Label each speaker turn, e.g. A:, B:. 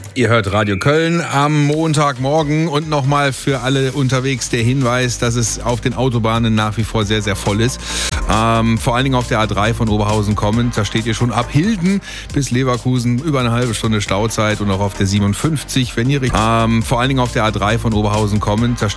A: Ihr hört Radio Köln am Montagmorgen und nochmal für alle unterwegs der Hinweis, dass es auf den Autobahnen nach wie vor sehr, sehr voll ist. Vor allen Dingen auf der A3 von Oberhausen kommend, da steht ihr schon ab Hilden bis Leverkusen über eine halbe Stunde Stauzeit und auch auf der 57, wenn ihr vor allen Dingen auf der A3 von Oberhausen kommend, da steht